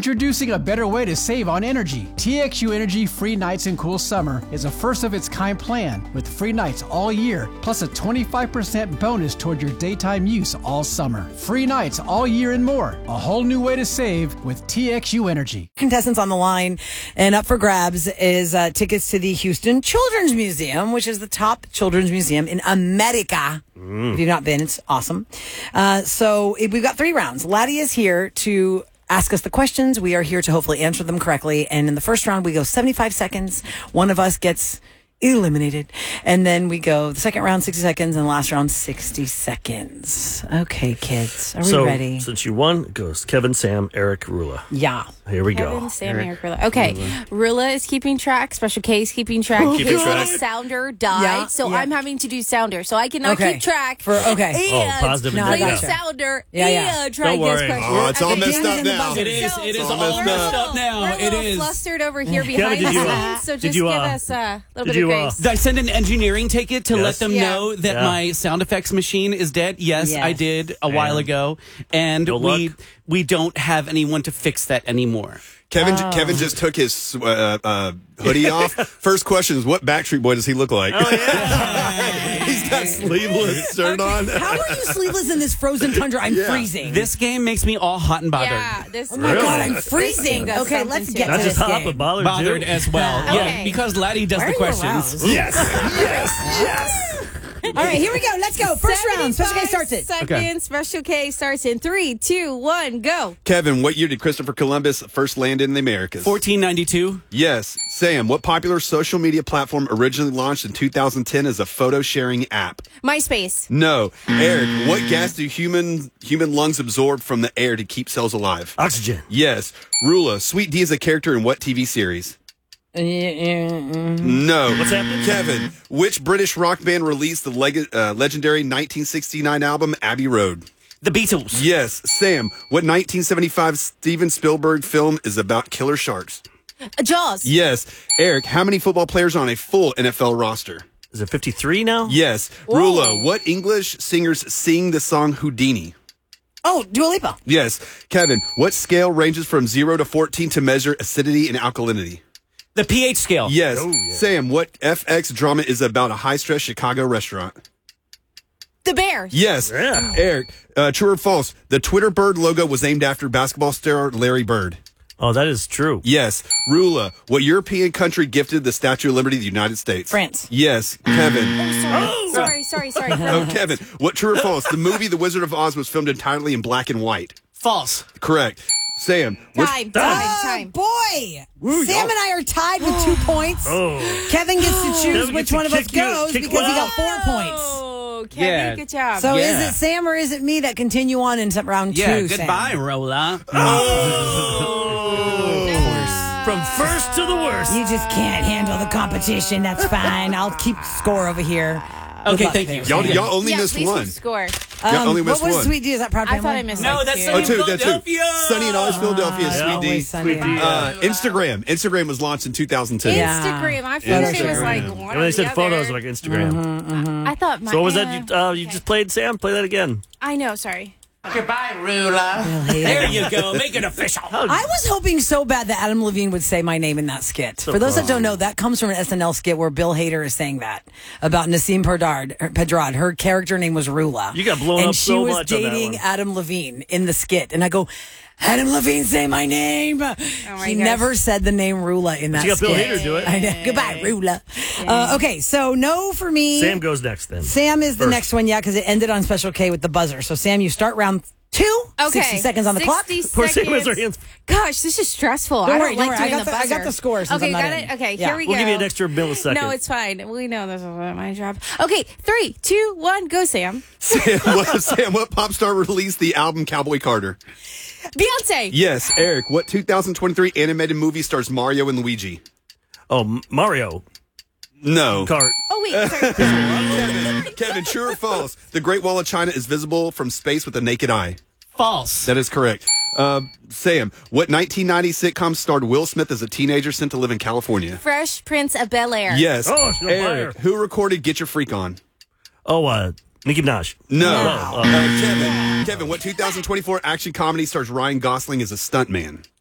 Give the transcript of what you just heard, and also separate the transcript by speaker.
Speaker 1: Introducing a better way to save on energy. TXU Energy Free Nights in Cool Summer is a first-of-its-kind plan with free nights all year, plus a 25% bonus toward your daytime use all summer. Free nights all year and more. A whole new way to save with TXU Energy.
Speaker 2: Contestants on the line, and up for grabs is tickets to the Houston Children's Museum, which is the top children's museum in America. If you've not been, it's awesome. So we've got 3 rounds. Laddie is here to ask us the questions. We are here to hopefully answer them correctly. And in the first round, we go 75 seconds. One of us gets eliminated. And then we go the second round, 60 seconds, and the last round, 60 seconds. Okay, kids. Are we ready?
Speaker 3: Since you won, it goes Kevin, Sam, Eric, Rula.
Speaker 2: Yeah.
Speaker 3: Here we
Speaker 4: Kevin,
Speaker 3: go.
Speaker 4: Sam, Eric, Rula. Okay. Rula is keeping track. Special K is keeping track.
Speaker 3: Keeping
Speaker 4: His
Speaker 3: track.
Speaker 4: sounder died, so I'm having to do sounder. So I cannot
Speaker 2: Okay.
Speaker 4: keep track.
Speaker 2: Okay.
Speaker 4: And
Speaker 3: positive
Speaker 2: No, I
Speaker 4: play
Speaker 2: gotcha.
Speaker 4: sounder
Speaker 2: Yeah.
Speaker 4: and try
Speaker 3: Don't
Speaker 4: to guess
Speaker 3: worry.
Speaker 4: questions.
Speaker 5: Oh, it's all
Speaker 4: Okay.
Speaker 5: messed up now.
Speaker 6: It is. It is all
Speaker 5: messed
Speaker 6: messed up now.
Speaker 4: We're a
Speaker 6: It
Speaker 4: little
Speaker 6: is.
Speaker 4: flustered over here
Speaker 3: Kevin,
Speaker 4: behind the
Speaker 3: did you,
Speaker 4: scenes, so
Speaker 3: did
Speaker 4: just
Speaker 3: you,
Speaker 4: give us a little
Speaker 3: did
Speaker 4: bit
Speaker 3: you,
Speaker 4: of grace.
Speaker 6: Did I send an engineering ticket to
Speaker 3: Yes.
Speaker 6: let them
Speaker 4: Yeah.
Speaker 6: know that
Speaker 3: Yeah.
Speaker 6: my sound effects machine is dead? Yes, I
Speaker 2: Yes.
Speaker 6: did a while ago, and
Speaker 3: No luck?
Speaker 6: we don't have anyone to fix that anymore.
Speaker 5: Kevin just took his hoodie off. First question is, what Backstreet Boy does he look like?
Speaker 3: Oh, yeah.
Speaker 5: He's got sleeveless shirt on.
Speaker 2: How are you sleeveless in this frozen tundra? I'm freezing.
Speaker 6: This game makes me all hot and bothered.
Speaker 4: Yeah, this.
Speaker 2: Oh my
Speaker 3: Really?
Speaker 2: God, I'm freezing.
Speaker 4: That's
Speaker 2: Okay,
Speaker 4: something
Speaker 2: let's
Speaker 4: too.
Speaker 2: get
Speaker 3: Not
Speaker 2: to
Speaker 3: just
Speaker 2: this
Speaker 3: hot,
Speaker 2: game.
Speaker 3: but bothered,
Speaker 6: Bothered
Speaker 3: too.
Speaker 6: as well.
Speaker 4: Okay.
Speaker 6: Yeah, because Laddie does
Speaker 2: Why
Speaker 6: the
Speaker 2: are you
Speaker 6: questions.
Speaker 2: aroused?
Speaker 5: Yes.
Speaker 2: All right, here we go. Let's go. First round. Special K starts it.
Speaker 4: Seconds.
Speaker 6: Okay.
Speaker 4: Special K starts in 3, 2, 1, go.
Speaker 5: Kevin, what year did Christopher Columbus first land in the Americas?
Speaker 6: 1492.
Speaker 5: Yes. Sam, what popular social media platform originally launched in 2010 as a photo sharing app?
Speaker 4: MySpace.
Speaker 5: No. Eric, what gas do human lungs absorb from the air to keep cells alive?
Speaker 3: Oxygen.
Speaker 5: Yes. Rula, Sweet D is a character in what TV series? No.
Speaker 3: What's happening?
Speaker 5: Kevin, which British rock band released the legendary 1969 album Abbey Road?
Speaker 6: The Beatles.
Speaker 5: Yes. Sam, what 1975 Steven Spielberg film is about killer sharks?
Speaker 4: Jaws.
Speaker 5: Yes. Eric, how many football players are on a full NFL roster?
Speaker 3: Is it 53 now?
Speaker 5: Yes. Rula, what English singers sing the song Houdini?
Speaker 2: Oh, Dua Lipa.
Speaker 5: Yes. Kevin, what scale ranges from 0 to 14 to measure acidity and alkalinity?
Speaker 6: The pH scale.
Speaker 5: Yes.
Speaker 3: Oh, yeah.
Speaker 5: Sam, what FX drama is about a high-stress Chicago restaurant?
Speaker 4: The Bears.
Speaker 5: Yes.
Speaker 3: Yeah.
Speaker 5: Eric, true or false? The Twitter bird logo was named after basketball star Larry Bird.
Speaker 3: Oh, that is true.
Speaker 5: Yes. Rula, what European country gifted the Statue of Liberty to the United States?
Speaker 2: France.
Speaker 5: Yes. Kevin.
Speaker 4: Sorry.
Speaker 5: Oh, Kevin, what true or false? The movie The Wizard of Oz was filmed entirely in black and white.
Speaker 6: False.
Speaker 5: Correct. Sam. which-
Speaker 4: Time.
Speaker 2: Boy, Sam and I are tied with 2 points.
Speaker 3: Oh.
Speaker 2: Kevin gets to choose
Speaker 3: Kevin
Speaker 2: which
Speaker 3: gets to
Speaker 2: one of us
Speaker 3: kick you-
Speaker 2: goes
Speaker 3: kick
Speaker 2: because
Speaker 3: one
Speaker 2: he got
Speaker 3: out.
Speaker 2: 4 points.
Speaker 4: Oh, Kevin,
Speaker 6: Yeah.
Speaker 4: good job.
Speaker 2: So
Speaker 6: Yeah.
Speaker 2: is it Sam or is it me that continue on in round 2?
Speaker 6: Yeah,
Speaker 2: Sam?
Speaker 6: goodbye, Rolla.
Speaker 3: From first to the worst.
Speaker 2: You just can't handle the competition. That's fine. I'll keep score over here. Good
Speaker 6: Okay,
Speaker 2: luck
Speaker 6: thank
Speaker 2: there.
Speaker 6: you.
Speaker 5: Y'all only
Speaker 4: yeah,
Speaker 5: missed
Speaker 4: please
Speaker 5: one.
Speaker 4: score.
Speaker 5: Y'all only missed
Speaker 2: what was
Speaker 5: one.
Speaker 2: Sweet D? Is that Proud
Speaker 4: I
Speaker 2: Family?
Speaker 4: thought I missed
Speaker 6: No,
Speaker 4: like
Speaker 6: that's
Speaker 4: two.
Speaker 5: Oh, two, that's two.
Speaker 6: Philadelphia.
Speaker 5: Sunny and Always Philadelphia, Sweet D.
Speaker 2: Always Sunny.
Speaker 3: Sweet D.
Speaker 5: Instagram. Instagram was launched in 2010.
Speaker 2: Yeah.
Speaker 4: Instagram. I feel like it was
Speaker 5: Instagram.
Speaker 4: like one
Speaker 3: When
Speaker 4: or
Speaker 3: they
Speaker 4: the
Speaker 3: said
Speaker 4: other.
Speaker 3: photos, like Instagram.
Speaker 4: I thought my.
Speaker 3: So what was that you just played, Sam? Play that again.
Speaker 4: I know. Sorry.
Speaker 6: Goodbye, Rula. There you go. Make it official.
Speaker 2: I was hoping so bad that Adam Levine would say my name in that skit. For those that don't know, that comes from an SNL skit where Bill Hader is saying that about Nassim Pedrad. Her character name was Rula.
Speaker 3: You got blown
Speaker 2: and
Speaker 3: up
Speaker 2: she
Speaker 3: so
Speaker 2: was
Speaker 3: much on that
Speaker 2: dating
Speaker 3: one.
Speaker 2: Adam Levine in the skit. And I go, Adam Levine, say my name.
Speaker 4: my
Speaker 2: He
Speaker 4: gosh.
Speaker 2: never said the name Rula in that
Speaker 3: You got
Speaker 2: skit.
Speaker 3: Bill Hader do it.
Speaker 2: I know. Goodbye, Rula. Okay, so no for me.
Speaker 3: Sam goes next then.
Speaker 2: Sam is the
Speaker 3: First.
Speaker 2: next one, yeah, because it ended on Special K with the buzzer. So, Sam, you start round 2.
Speaker 4: Okay.
Speaker 2: 60 seconds on the clock.
Speaker 4: 60
Speaker 3: Poor Sam
Speaker 4: seconds.
Speaker 3: has her hands.
Speaker 4: Gosh, this is stressful.
Speaker 2: Don't
Speaker 4: I
Speaker 2: worry,
Speaker 4: don't
Speaker 2: don't
Speaker 4: like
Speaker 2: worry.
Speaker 4: doing the buzzer.
Speaker 2: I got the score since
Speaker 4: Okay,
Speaker 2: I'm not
Speaker 4: got
Speaker 2: in.
Speaker 4: it. Okay,
Speaker 2: Yeah.
Speaker 4: here we
Speaker 3: We'll
Speaker 4: go.
Speaker 3: give you an extra millisecond.
Speaker 4: No, it's fine. We know this is my job. Okay, 3, 2, 1, go, Sam.
Speaker 5: Sam, what pop star released the album Cowboy Carter?
Speaker 4: Beyonce.
Speaker 5: Yes. Eric, what 2023 animated movie stars Mario and Luigi?
Speaker 3: Oh, Mario
Speaker 5: No.
Speaker 3: Kart.
Speaker 4: Oh wait, sorry.
Speaker 5: Kevin, true or false? The Great Wall of China is visible from space with the naked eye.
Speaker 6: False.
Speaker 5: That is correct. Sam, what 1990 sitcom starred Will Smith as a teenager sent to live in California?
Speaker 4: Fresh Prince of Bel-Air.
Speaker 5: Yes.
Speaker 3: Oh, she's on
Speaker 5: Eric,
Speaker 3: fire.
Speaker 5: who recorded Get Your Freak On?
Speaker 3: Oh, Nicki Minaj.
Speaker 5: No. Kevin, what 2024 action comedy stars Ryan Gosling as a stuntman?